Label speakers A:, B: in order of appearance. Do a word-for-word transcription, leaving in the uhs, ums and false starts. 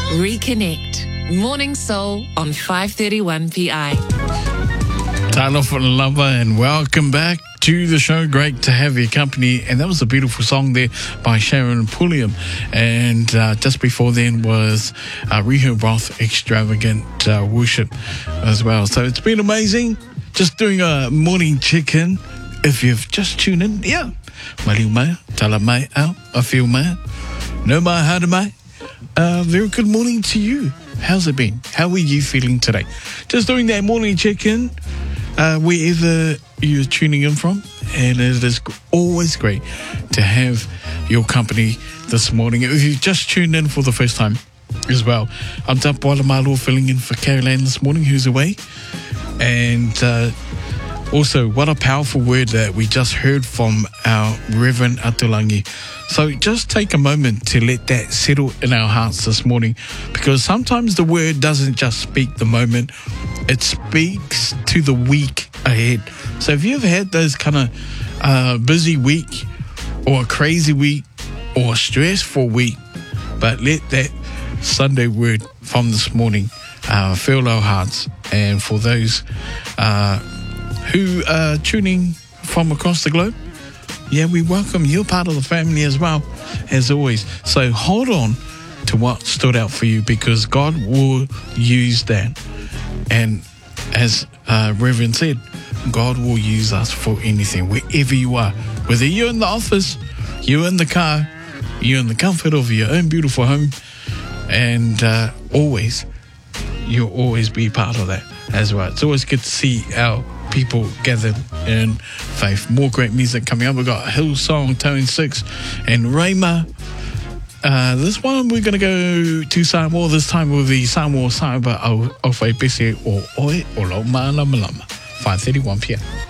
A: Reconnect. Morning Soul on five thirty-one P I.
B: Talo for lover, and welcome back to the show. Great to have your company. And that was a beautiful song there by Sharon Pulliam. And uh, just before then was uh, Riho Roth, Extravagant uh, Worship as well. So it's been amazing. Just doing a morning check-in. If you've just tuned in, yeah. Maliu mai, tala mai au, a feel mai. No mai, hada mai. Uh, very good morning to you. How's it been? How are you feeling today? Just doing that morning check-in. Uh, wherever you're tuning in from, and it is always great to have your company this morning. If you've just tuned in for the first time as well, I'm Tapuala Malo filling in for Caroline this morning, who's away. And uh, also, what a powerful word that we just heard from our Reverend Atulangi. So just take a moment to let that settle in our hearts this morning, because sometimes the word doesn't just speak the moment, it speaks to the week ahead. So if you've had those kind of uh, busy week or a crazy week or a stressful week, but let that Sunday word from this morning uh, fill our hearts. And for those uh, who are tuning from across the globe, yeah, we welcome you, part of the family as well, as always. So hold on to what stood out for you, because God will use that. And as uh, Reverend said, God will use us for anything, wherever you are. Whether you're in the office, you're in the car, you're in the comfort of your own beautiful home, and uh, always, you'll always be part of that as well. It's always good to see our people gathered in faith. More great music coming up. We've got Hillsong, Tone six, and Rayma. Uh, this one we're going to go to Samoa. This time with the Samoa Saiba Awhai Pese o Oe o Lo Malama Lama. five thirty-one P M.